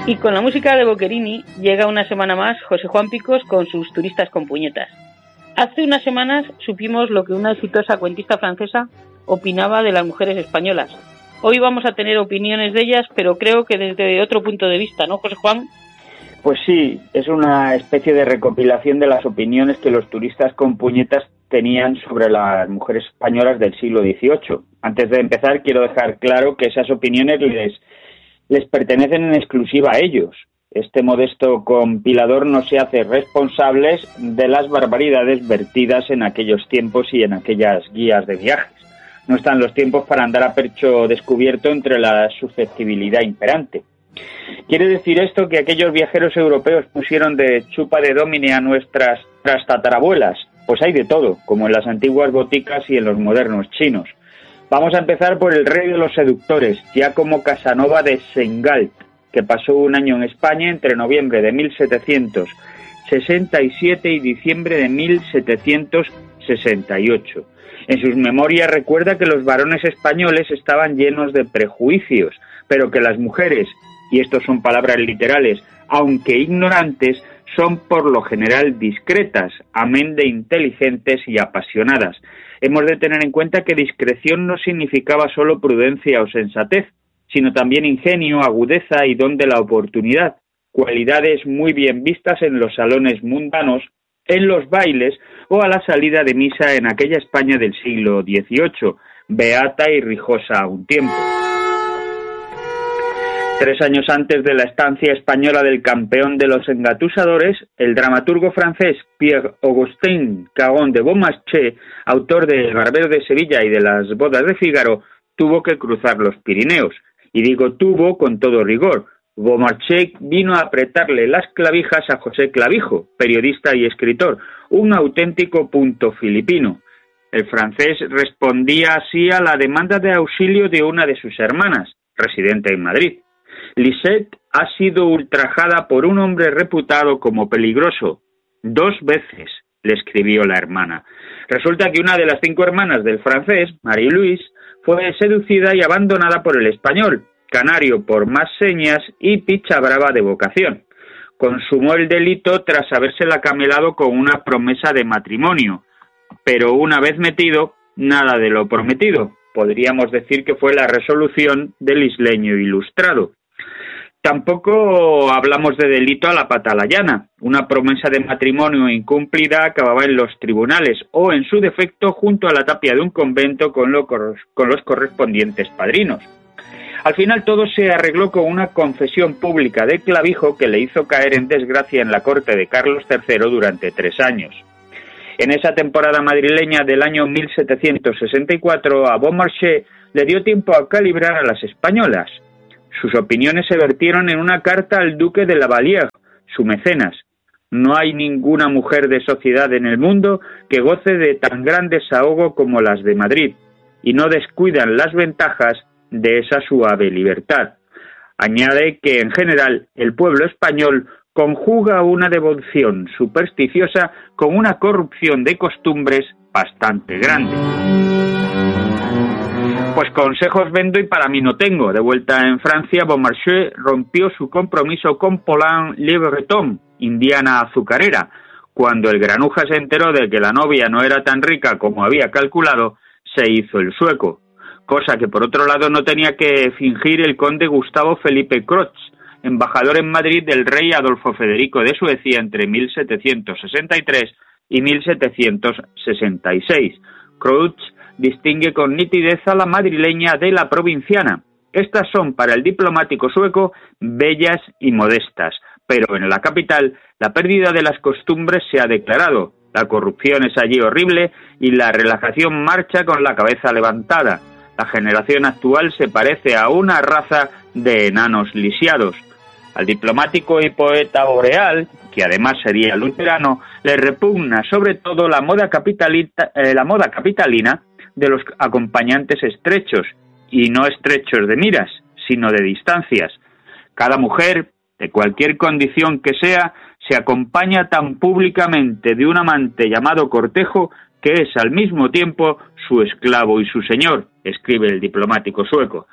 Y con la música de Boccherini llega una semana más José Juan Picos con sus turistas con puñetas. Hace unas semanas supimos lo que una exitosa cuentista francesa opinaba de las mujeres españolas. Hoy vamos a tener opiniones de ellas, pero creo que desde otro punto de vista, ¿no, José Juan? Pues sí, es una especie de recopilación de las opiniones que los turistas con puñetas tenían sobre las mujeres españolas del siglo XVIII. Antes de empezar, quiero dejar claro que esas opiniones les pertenecen en exclusiva a ellos. Este modesto compilador no se hace responsable de las barbaridades vertidas en aquellos tiempos y en aquellas guías de viajes. No están los tiempos para andar a pecho descubierto entre la susceptibilidad imperante. ¿Quiere decir esto que aquellos viajeros europeos pusieron de chupa de domine a nuestras tatarabuelas? Pues hay de todo, como en las antiguas boticas y en los modernos chinos. Vamos a empezar por el rey de los seductores, Giacomo Casanova de Sengalt, que pasó un año en España entre noviembre de 1767 y diciembre de 1768. En sus memorias recuerda que los varones españoles estaban llenos de prejuicios, pero que las mujeres, y estos son palabras literales, aunque ignorantes, son por lo general discretas, amén de inteligentes y apasionadas. Hemos de tener en cuenta que discreción no significaba solo prudencia o sensatez, sino también ingenio, agudeza y don de la oportunidad, cualidades muy bien vistas en los salones mundanos, en los bailes o a la salida de misa en aquella España del siglo XVIII, beata y rijosa a un tiempo. 3 años antes de la estancia española del campeón de los engatusadores, el dramaturgo francés Pierre-Augustin Caron de Beaumarchais, autor de El barbero de Sevilla y de Las bodas de Fígaro, tuvo que cruzar los Pirineos. Y digo tuvo con todo rigor. Beaumarchais vino a apretarle las clavijas a José Clavijo, periodista y escritor, un auténtico punto filipino. El francés respondía así a la demanda de auxilio de una de sus hermanas, residente en Madrid. Lisette ha sido ultrajada por un hombre reputado como peligroso. 2 veces, le escribió la hermana. Resulta que una de las 5 hermanas del francés, Marie-Louise, fue seducida y abandonada por el español, canario por más señas y picha brava de vocación. Consumó el delito tras habérsela camelado con una promesa de matrimonio, pero una vez metido, nada de lo prometido. Podríamos decir que fue la resolución del isleño ilustrado. Tampoco hablamos de delito a la pata a la llana. Una promesa de matrimonio incumplida acababa en los tribunales o, en su defecto, junto a la tapia de un convento con los correspondientes padrinos. Al final todo se arregló con una confesión pública de Clavijo que le hizo caer en desgracia en la corte de Carlos III durante 3 años. En esa temporada madrileña del año 1764, a Beaumarchais le dio tiempo a calibrar a las españolas. Sus opiniones se vertieron en una carta al duque de Lavalier, su mecenas. No hay ninguna mujer de sociedad en el mundo que goce de tan gran desahogo como las de Madrid, y no descuidan las ventajas de esa suave libertad. Añade que, en general, el pueblo español conjuga una devoción supersticiosa con una corrupción de costumbres bastante grande. Pues consejos vendo y para mí no tengo. De vuelta en Francia, Beaumarchais rompió su compromiso con Paulin Le Breton, indiana azucarera. Cuando el granuja se enteró de que la novia no era tan rica como había calculado, se hizo el sueco. Cosa que por otro lado no tenía que fingir el conde Gustavo Felipe Crotz, embajador en Madrid del rey Adolfo Federico de Suecia entre 1763 y 1766. Crotz distingue con nitidez a la madrileña de la provinciana. Estas son para el diplomático sueco bellas y modestas, pero en la capital la pérdida de las costumbres se ha declarado, la corrupción es allí horrible y la relajación marcha con la cabeza levantada. La generación actual se parece a una raza de enanos lisiados. Al diplomático y poeta boreal, que además sería luterano, le repugna sobre todo la moda capitalina de los acompañantes estrechos, y no estrechos de miras, sino de distancias. Cada mujer, de cualquier condición que sea, se acompaña tan públicamente de un amante llamado cortejo que es al mismo tiempo su esclavo y su señor, escribe el diplomático sueco.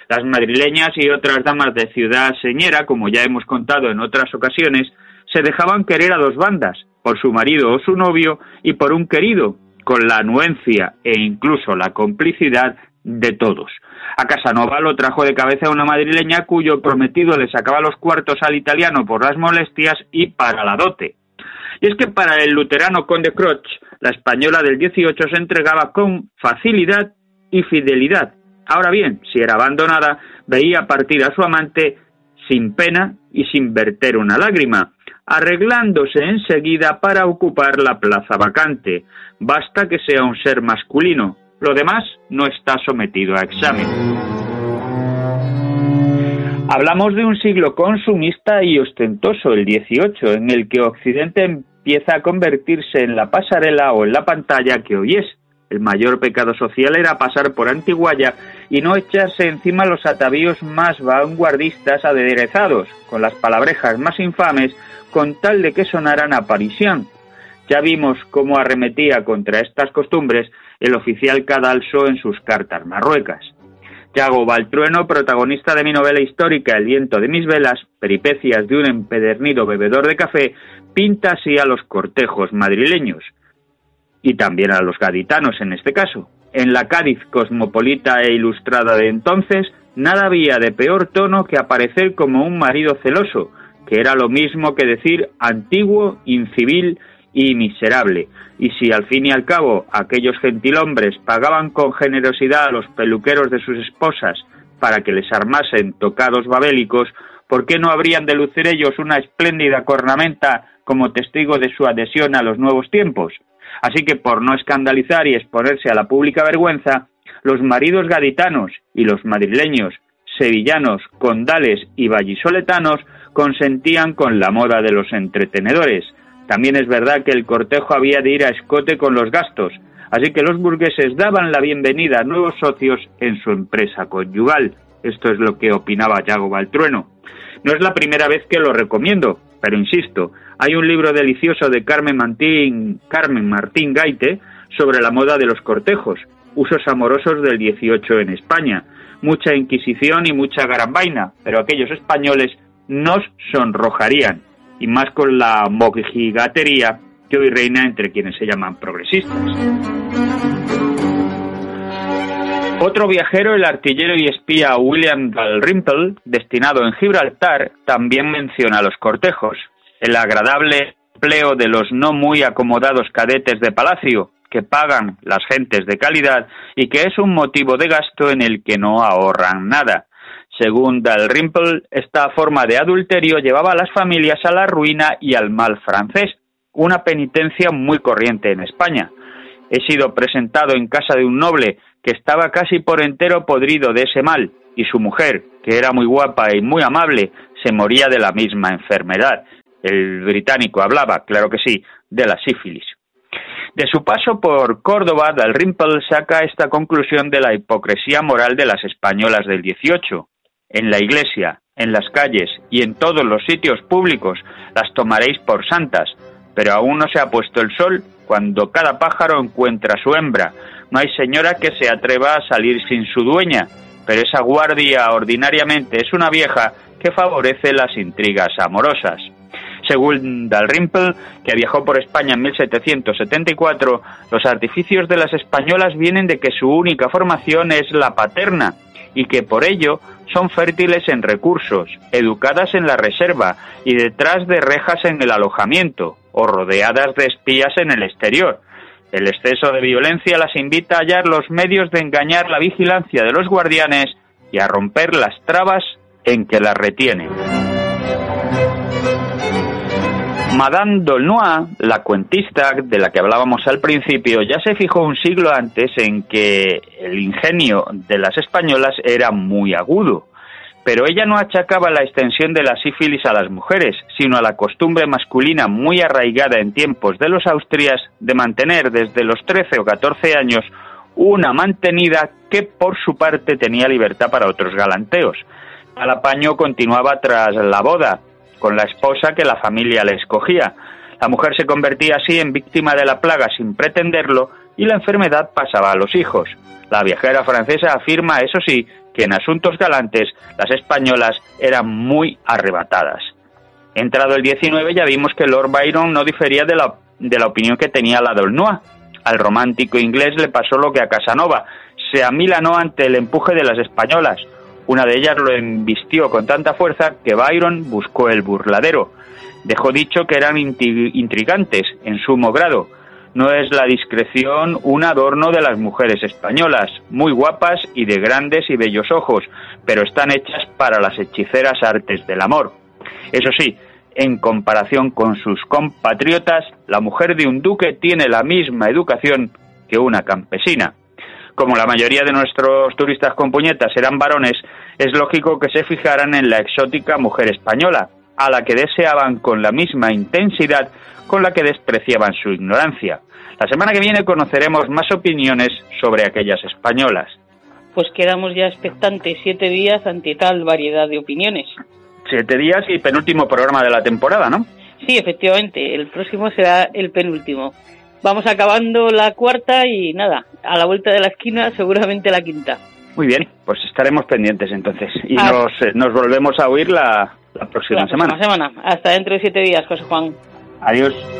Las madrileñas y otras damas de ciudad señera, como ya hemos contado en otras ocasiones, se dejaban querer a dos bandas, por su marido o su novio y por un querido, con la anuencia e incluso la complicidad de todos. A Casanova lo trajo de cabeza una madrileña cuyo prometido le sacaba los cuartos al italiano por las molestias y para la dote. Y es que para el luterano conde Croch, la española del 18 se entregaba con facilidad y fidelidad. Ahora bien, si era abandonada, veía partir a su amante sin pena y sin verter una lágrima, arreglándose enseguida para ocupar la plaza vacante. Basta que sea un ser masculino. Lo demás no está sometido a examen. Hablamos de un siglo consumista y ostentoso, el XVIII, en el que Occidente empieza a convertirse en la pasarela o en la pantalla que hoy es. El mayor pecado social era pasar por antigualla y no echarse encima los atavíos más vanguardistas aderezados, con las palabrejas más infames, con tal de que sonaran a parisión. Ya vimos cómo arremetía contra estas costumbres el oficial Cadalso en sus cartas marruecas. Yago Valtrueno, protagonista de mi novela histórica El viento de mis velas, peripecias de un empedernido bebedor de café, pinta así a los cortejos madrileños, y también a los gaditanos en este caso. En la Cádiz cosmopolita e ilustrada de entonces, nada había de peor tono que aparecer como un marido celoso, que era lo mismo que decir antiguo, incivil y miserable. Y si al fin y al cabo aquellos gentilhombres pagaban con generosidad a los peluqueros de sus esposas para que les armasen tocados babélicos, ¿por qué no habrían de lucir ellos una espléndida cornamenta como testigo de su adhesión a los nuevos tiempos? Así que, por no escandalizar y exponerse a la pública vergüenza, los maridos gaditanos y los madrileños, sevillanos, condales y vallisoletanos consentían con la moda de los entretenedores. También es verdad que el cortejo había de ir a escote con los gastos, así que los burgueses daban la bienvenida a nuevos socios en su empresa conyugal. Esto es lo que opinaba Yago Valtrueno. No es la primera vez que lo recomiendo, pero insisto, hay un libro delicioso de Carmen Martín Gaite sobre la moda de los cortejos, usos amorosos del 18 en España. Mucha inquisición y mucha garambaina, pero aquellos españoles nos sonrojarían, y más con la mojigatería que hoy reina entre quienes se llaman progresistas. Otro viajero, el artillero y espía William Dalrymple, destinado en Gibraltar, también menciona los cortejos, el agradable empleo de los no muy acomodados cadetes de palacio, que pagan las gentes de calidad y que es un motivo de gasto en el que no ahorran nada. Según Dalrymple, esta forma de adulterio llevaba a las familias a la ruina y al mal francés, una penitencia muy corriente en España. He sido presentado en casa de un noble que estaba casi por entero podrido de ese mal, y su mujer, que era muy guapa y muy amable, se moría de la misma enfermedad. El británico hablaba, claro que sí, de la sífilis. De su paso por Córdoba, Dalrymple saca esta conclusión de la hipocresía moral de las españolas del 18. En la iglesia, en las calles y en todos los sitios públicos las tomaréis por santas, pero aún no se ha puesto el sol cuando cada pájaro encuentra su hembra. No hay señora que se atreva a salir sin su dueña, pero esa guardia ordinariamente es una vieja que favorece las intrigas amorosas. Según Dalrymple, que viajó por España en 1774, los artificios de las españolas vienen de que su única formación es la paterna, y que por ello son fértiles en recursos, educadas en la reserva y detrás de rejas en el alojamiento, o rodeadas de espías en el exterior. El exceso de violencia las invita a hallar los medios de engañar la vigilancia de los guardianes y a romper las trabas en que las retienen. Madame d'Aulnoy, la cuentista de la que hablábamos al principio, ya se fijó un siglo antes en que el ingenio de las españolas era muy agudo, pero ella no achacaba la extensión de la sífilis a las mujeres, sino a la costumbre masculina muy arraigada en tiempos de los Austrias de mantener desde los 13 o 14 años una mantenida que por su parte tenía libertad para otros galanteos. Tal apaño continuaba tras la boda, con la esposa que la familia le escogía. La mujer se convertía así en víctima de la plaga sin pretenderlo y la enfermedad pasaba a los hijos. La viajera francesa afirma, eso sí, que en asuntos galantes las españolas eran muy arrebatadas. Entrado el 19 ya vimos que Lord Byron no difería de la opinión que tenía la d'Aulnoy. Al romántico inglés le pasó lo que a Casanova, se amilanó ante el empuje de las españolas. Una de ellas lo embistió con tanta fuerza que Byron buscó el burladero. Dejó dicho que eran intrigantes en sumo grado. No es la discreción un adorno de las mujeres españolas, muy guapas y de grandes y bellos ojos, pero están hechas para las hechiceras artes del amor. Eso sí, en comparación con sus compatriotas, la mujer de un duque tiene la misma educación que una campesina. Como la mayoría de nuestros turistas con puñetas eran varones, es lógico que se fijaran en la exótica mujer española, a la que deseaban con la misma intensidad con la que despreciaban su ignorancia. La semana que viene conoceremos más opiniones sobre aquellas españolas. Pues quedamos ya expectantes 7 días ante tal variedad de opiniones. 7 días y penúltimo programa de la temporada, ¿no? Sí, efectivamente, el próximo será el penúltimo. Vamos acabando la cuarta y nada, a la vuelta de la esquina seguramente la quinta. Muy bien, pues estaremos pendientes entonces y nos volvemos a oír la próxima semana. Hasta dentro de 7 días, José Juan. Adiós.